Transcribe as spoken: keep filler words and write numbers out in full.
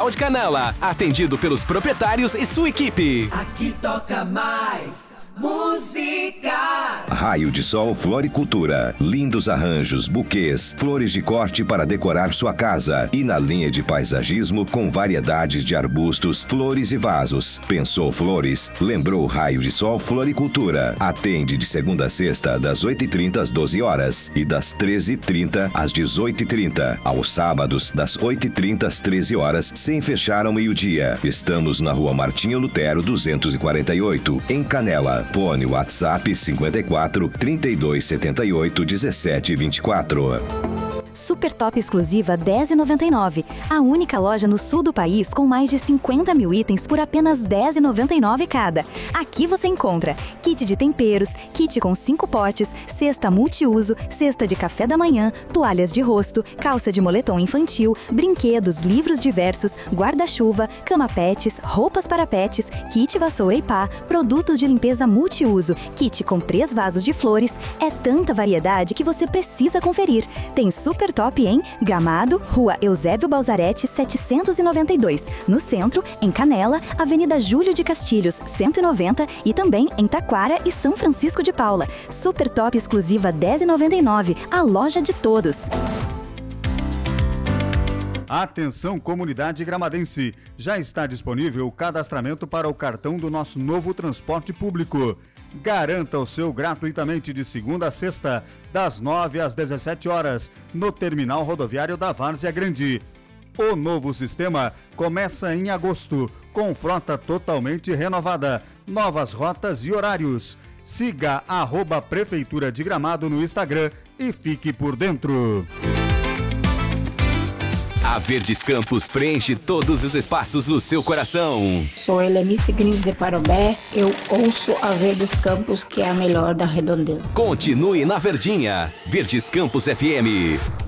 Municipal de Canela. Atendido pelos proprietários e sua equipe. Aqui toca mais música. Raio de Sol Floricultura. Lindos arranjos, buquês, flores de corte para decorar sua casa. E na linha de paisagismo com variedades de arbustos, flores e vasos. Pensou flores? Lembrou Raio de Sol Floricultura. Atende de segunda a sexta, das oito e trinta às doze horas e das treze e trinta às dezoito e trinta. Aos sábados, das oito e trinta às treze horas, sem fechar ao meio-dia. Estamos na Rua Martinho Lutero, duzentos e quarenta e oito, em Canela. Fone WhatsApp cinquenta e quatro, trinta e dois, setenta e oito, dezessete, vinte e quatro. Super Top exclusiva dez reais e noventa e nove. A única loja no sul do país com mais de cinquenta mil itens por apenas dez reais e noventa e nove cada. Aqui você encontra kit de temperos, kit com cinco potes, cesta multiuso, cesta de café da manhã, toalhas de rosto, calça de moletom infantil, brinquedos, livros diversos, guarda-chuva, cama pets, roupas para pets, kit vassoura e pá, produtos de limpeza multiuso, kit com três vasos de flores. É tanta variedade que você precisa conferir. Tem Super Top em Gramado, Rua Eusébio Balzarete, setecentos e noventa e dois. No centro, em Canela, Avenida Júlio de Castilhos, cento e noventa. E também em Taquara e São Francisco de Paula. Super Top exclusiva dez reais e noventa e nove. A loja de todos. Atenção, comunidade gramadense! Já está disponível o cadastramento para o cartão do nosso novo transporte público. Garanta o seu gratuitamente de segunda a sexta, das nove às dezessete horas, no terminal rodoviário da Várzea Grande. O novo sistema começa em agosto, com frota totalmente renovada, novas rotas e horários. Siga arroba Prefeitura de Gramado no Instagram e fique por dentro. A Verdes Campos preenche todos os espaços do seu coração. Sou Helenice Gris de Parobé, eu ouço a Verdes Campos, que é a melhor da redondeza. Continue na Verdinha. Verdes Campos F M.